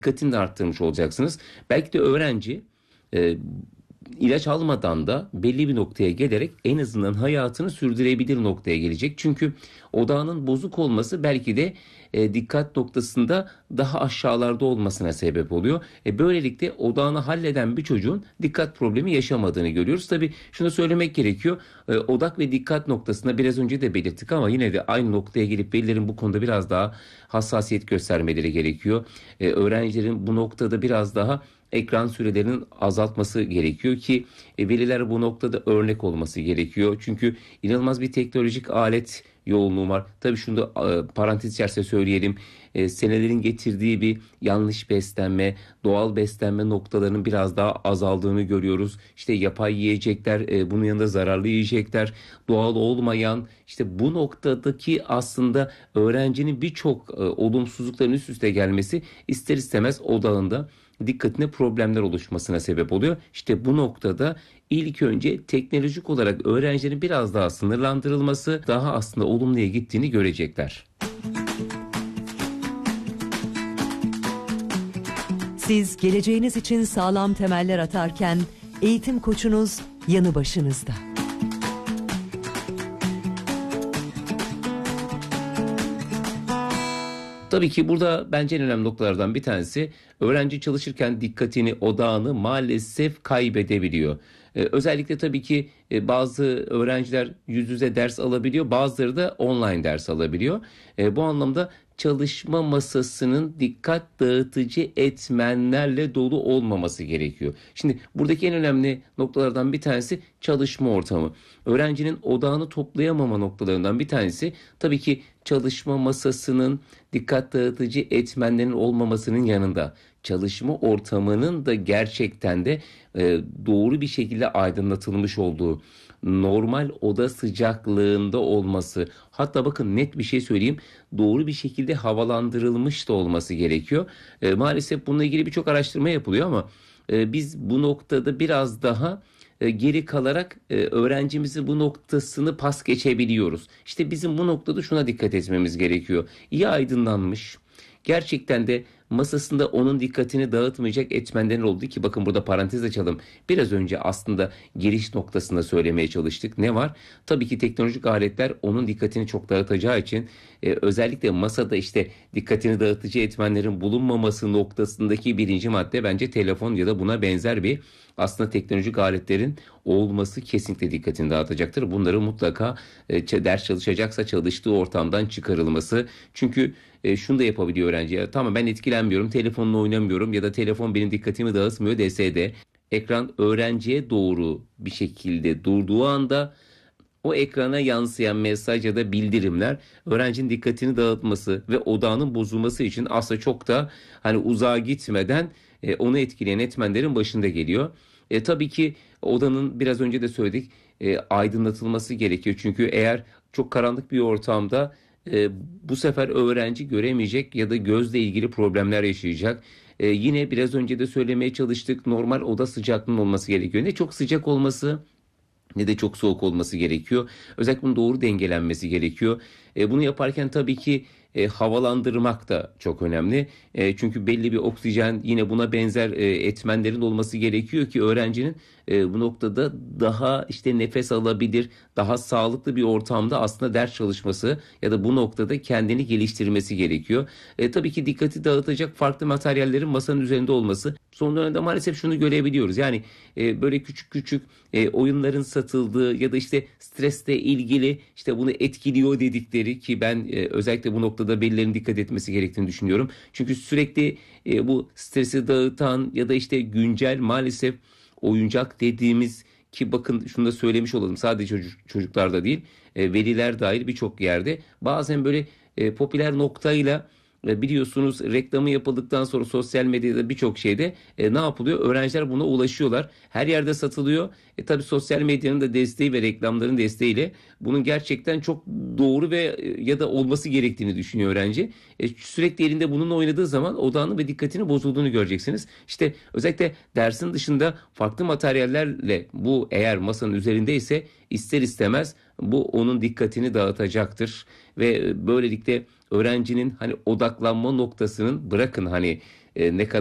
dikkatini de arttırmış olacaksınız. Belki de öğrenci e, ilaç almadan da belli bir noktaya gelerek en azından hayatını sürdürebilir noktaya gelecek. Çünkü odağının bozuk olması belki de dikkat noktasında daha aşağılarda olmasına sebep oluyor. Böylelikle odağını halleden bir çocuğun dikkat problemi yaşamadığını görüyoruz. Tabii şunu söylemek gerekiyor. Odak ve dikkat noktasında biraz önce de belirttik ama yine de aynı noktaya gelip velilerin bu konuda biraz daha hassasiyet göstermeleri gerekiyor. Öğrencilerin bu noktada biraz daha ekran sürelerinin azaltması gerekiyor ki veliler bu noktada örnek olması gerekiyor. Çünkü inanılmaz bir teknolojik alet yoğunluğu var. Tabii şunu da parantez içerisinde söyleyelim. Senelerin getirdiği bir yanlış beslenme, doğal beslenme noktalarının biraz daha azaldığını görüyoruz. İşte yapay yiyecekler, bunun yanında zararlı yiyecekler, doğal olmayan, işte bu noktadaki aslında öğrencinin birçok olumsuzlukların üst üste gelmesi ister istemez odağında dikkatine problemler oluşmasına sebep oluyor. İşte bu noktada ilk önce teknolojik olarak öğrencilerin biraz daha sınırlandırılması daha aslında olumluya gittiğini görecekler. Siz geleceğiniz için sağlam temeller atarken eğitim koçunuz yanı başınızda. Tabii ki burada bence en önemli noktalardan bir tanesi öğrenci çalışırken dikkatini, odağını maalesef kaybedebiliyor. Özellikle tabii ki bazı öğrenciler yüz yüze ders alabiliyor, bazıları da online ders alabiliyor. Bu anlamda çalışma masasının dikkat dağıtıcı etmenlerle dolu olmaması gerekiyor. Şimdi buradaki en önemli noktalardan bir tanesi çalışma ortamı. Öğrencinin odağını toplayamama noktalarından bir tanesi tabii ki çalışma masasının dikkat dağıtıcı etmenlerin olmamasının yanında çalışma ortamının da gerçekten de doğru bir şekilde aydınlatılmış olduğu, normal oda sıcaklığında olması, hatta bakın net bir şey söyleyeyim, doğru bir şekilde havalandırılmış da olması gerekiyor. Maalesef bununla ilgili birçok araştırma yapılıyor ama biz bu noktada biraz daha geri kalarak öğrencimizin bu noktasını pas geçebiliyoruz. İşte bizim bu noktada şuna dikkat etmemiz gerekiyor. İyi aydınlanmış, gerçekten de masasında onun dikkatini dağıtmayacak etmenlerin olduğu ki bakın burada parantez açalım. Biraz önce aslında giriş noktasında söylemeye çalıştık. Ne var? Tabii ki teknolojik aletler onun dikkatini çok dağıtacağı için özellikle masada işte dikkatini dağıtıcı etmenlerin bulunmaması noktasındaki birinci madde bence telefon ya da buna benzer bir aslında teknolojik aletlerin olması kesinlikle dikkatini dağıtacaktır. Bunları mutlaka ders çalışacaksa çalıştığı ortamdan çıkarılması. Çünkü şunu da yapabiliyor öğrenci. Ya, tamam ben etkilenmiyorum, telefonla oynamıyorum ya da telefon benim dikkatimi dağıtmıyor dese de ekran öğrenciye doğru bir şekilde durduğu anda o ekrana yansıyan mesaj ya da bildirimler öğrencinin dikkatini dağıtması ve odağının bozulması için aslında çok da hani uzağa gitmeden onu etkileyen etmenlerin başında geliyor. Tabii ki odanın biraz önce de söyledik aydınlatılması gerekiyor. Çünkü eğer çok karanlık bir ortamda bu sefer öğrenci göremeyecek ya da gözle ilgili problemler yaşayacak. Yine biraz önce de söylemeye çalıştık, normal oda sıcaklığının olması gerekiyor. Ne çok sıcak olması ne de çok soğuk olması gerekiyor. Özellikle bunun doğru dengelenmesi gerekiyor. Bunu yaparken tabii ki havalandırmak da çok önemli. Çünkü belli bir oksijen yine buna benzer etmenlerin olması gerekiyor ki öğrencinin bu noktada daha işte nefes alabilir, daha sağlıklı bir ortamda aslında ders çalışması ya da bu noktada kendini geliştirmesi gerekiyor. Tabii ki dikkati dağıtacak farklı materyallerin masanın üzerinde olması. Son dönemde maalesef şunu görebiliyoruz. Yani böyle küçük küçük oyunların satıldığı ya da işte stresle ilgili işte bunu etkiliyor dedikleri ki ben özellikle bu noktada velilerin dikkat etmesi gerektiğini düşünüyorum. Çünkü sürekli bu stresi dağıtan ya da işte güncel maalesef oyuncak dediğimiz ki bakın şunu da söylemiş olalım sadece çocuklarda değil veliler dahil birçok yerde bazen böyle popüler noktayla biliyorsunuz reklamı yapıldıktan sonra sosyal medyada birçok şeyde ne yapılıyor? Öğrenciler buna ulaşıyorlar. Her yerde satılıyor. Tabii sosyal medyanın da desteği ve reklamların desteğiyle bunun gerçekten çok doğru ve ya da olması gerektiğini düşünüyor öğrenci. Sürekli elinde bununla oynadığı zaman odağını ve dikkatini bozulduğunu göreceksiniz. İşte özellikle dersin dışında farklı materyallerle bu eğer masanın üzerindeyse ister istemez bu onun dikkatini dağıtacaktır ve böylelikle öğrencinin hani odaklanma noktasının bırakın hani ne kadar